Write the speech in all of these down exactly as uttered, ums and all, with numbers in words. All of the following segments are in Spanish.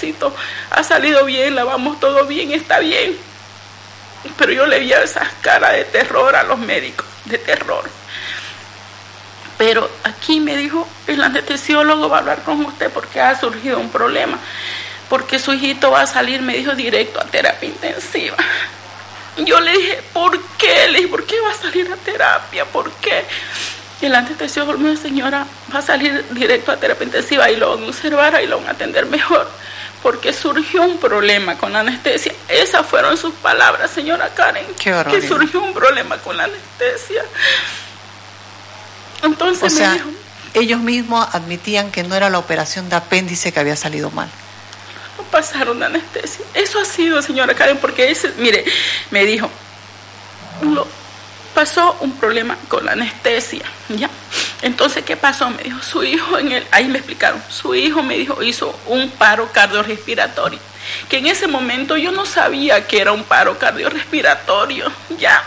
Diosito, ha salido bien, la vamos todo bien, está bien. Pero yo le vi esas caras de terror a los médicos, de terror. Pero aquí me dijo, el anestesiólogo va a hablar con usted porque ha surgido un problema, porque su hijito va a salir, me dijo, directo a terapia intensiva. Yo le dije, ¿por qué? Le dije, ¿por qué va a salir a terapia? ¿Por qué? Y el anestesiólogo me dijo, señora, va a salir directo a terapia intensiva y lo van a observar y lo van a atender mejor, porque surgió un problema con la anestesia. Esas fueron sus palabras, señora Karen, que surgió un problema con la anestesia. Entonces o sea, me dijo, ellos mismos admitían que no era la operación de apéndice que había salido mal. No pasaron de anestesia. Eso ha sido, señora Karen, porque ese, mire, me dijo, lo, pasó un problema con la anestesia, ¿ya? Entonces, ¿qué pasó? Me dijo, su hijo, en el, ahí me explicaron, su hijo me dijo, hizo un paro cardiorrespiratorio, que en ese momento yo no sabía que era un paro cardiorrespiratorio, ¿ya?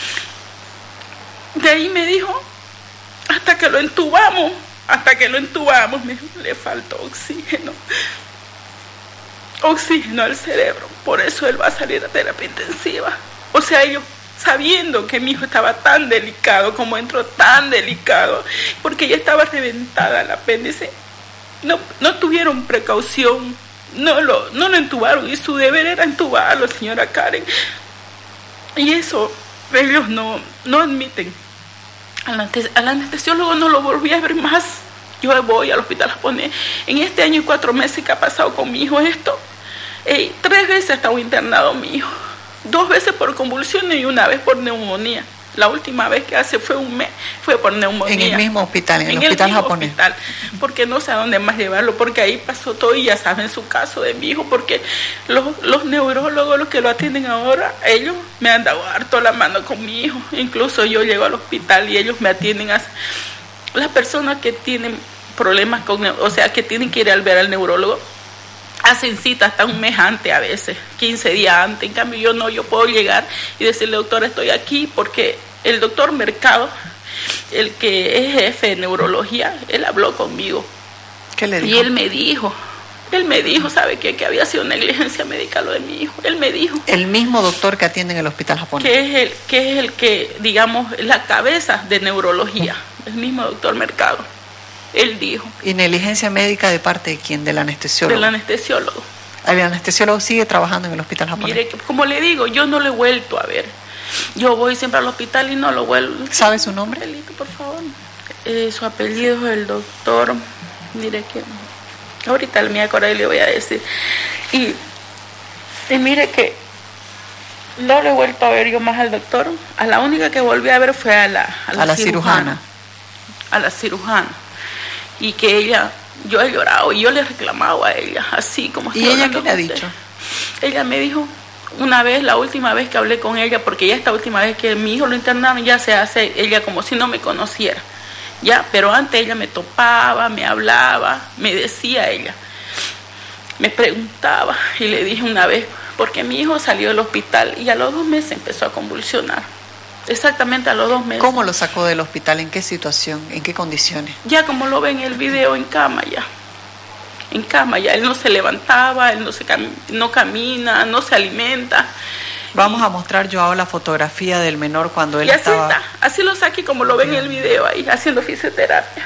De ahí me dijo, hasta que lo entubamos, hasta que lo entubamos, me dijo, le faltó oxígeno, oxígeno al cerebro, por eso él va a salir a terapia intensiva. O sea, ellos sabiendo que mi hijo estaba tan delicado, como entró tan delicado, porque ya estaba reventada el apéndice, no, no tuvieron precaución, no lo, no lo entubaron, y su deber era entubarlo, señora Karen. Y eso ellos no, no admiten. Al, antes, al anestesiólogo no lo volví a ver más. Yo voy al hospital japonés. En este año y cuatro meses que ha pasado con mi hijo esto, eh, tres veces ha estado internado mi hijo. Dos veces por convulsiones y una vez por neumonía. La última vez que hace fue un mes, fue por neumonía. En el mismo hospital, en el en hospital el mismo japonés. Hospital, porque no sé a dónde más llevarlo, porque ahí pasó todo y ya saben su caso de mi hijo, porque los, los neurólogos, los que lo atienden ahora, ellos me han dado harto la mano con mi hijo. Incluso yo llego al hospital y ellos me atienden a las personas que tienen problemas con, o sea, que tienen que ir al ver al neurólogo. Hacen cita hasta un mes antes a veces, quince días antes. En cambio yo no, yo puedo llegar y decirle, doctor, estoy aquí, porque el doctor Mercado, el que es jefe de neurología, él habló conmigo. ¿Qué le dijo? Y él me dijo, él me dijo, ¿sabe qué? Que había sido negligencia médica lo de mi hijo. Él me dijo. El mismo doctor que atiende en el hospital japonés. Que es el que, es el que digamos, la cabeza de neurología, el mismo doctor Mercado. Él dijo. ¿Y negligencia médica de parte de quién? ¿Del anestesiólogo? Del anestesiólogo. ¿El anestesiólogo sigue trabajando en el hospital japonés? Mire, como le digo, yo no lo he vuelto a ver. Yo voy siempre al hospital y no lo vuelvo. ¿Sabe su nombre? Papelito, por favor. Eh, su apellido es el doctor. Mire que ahorita el me acuerdo y le voy a decir. Y, y mire que no lo he vuelto a ver yo más al doctor. A la única que volví a ver fue a la, a la, a la cirujana. cirujana. A la cirujana. Y que ella, yo he llorado y yo le he reclamado a ella, así como estoy. ¿Y ella hablando qué le ha con usted. dicho? Ella me dijo, una vez, la última vez que hablé con ella, porque ya esta última vez que mi hijo lo internaron, ya se hace ella como si no me conociera, ya, pero antes ella me topaba, me hablaba, me decía ella, me preguntaba, y le dije una vez, porque mi hijo salió del hospital y a los dos meses empezó a convulsionar. Exactamente a los dos meses. ¿Cómo lo sacó del hospital? ¿En qué situación? ¿En qué condiciones? Ya como lo ven en el video, en cama ya. En cama ya. Él no se levantaba, él no, se cam no camina, no se alimenta. Vamos y, a mostrar yo ahora la fotografía del menor cuando él y así estaba... está. Así lo saqué como lo ven en el video ahí, haciendo fisioterapia.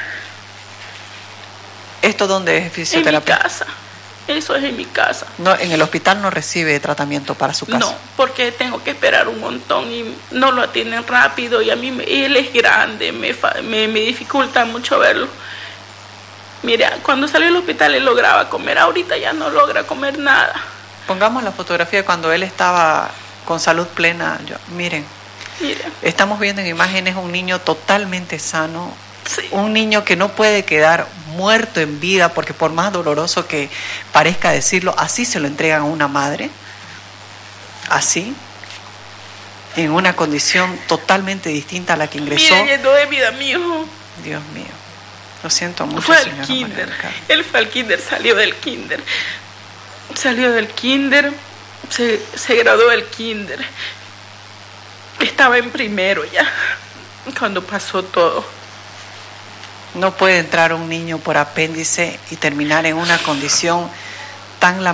¿Esto dónde es fisioterapia? En mi casa. Eso es en mi casa. No, en el hospital no recibe tratamiento para su caso. No, porque tengo que esperar un montón y no lo atienden rápido y a mí me, él es grande, me, me, me dificulta mucho verlo. Mira, cuando salió del hospital él lograba comer, ahorita ya no logra comer nada. Pongamos la fotografía de cuando él estaba con salud plena. Yo, miren, miren, estamos viendo en imágenes un niño totalmente sano. Sí. Un niño que no puede quedar muerto en vida, porque por más doloroso que parezca decirlo, así se lo entregan a una madre, así, en una condición totalmente distinta a la que ingresó. Mira, llenó de vida mi hijo. Dios mío, lo siento mucho. Fue al kinder, él fue al kinder, salió del kinder, salió del kinder, se, se graduó del kinder, estaba en primero ya, cuando pasó todo. No puede entrar un niño por apéndice y terminar en una condición tan lamentable.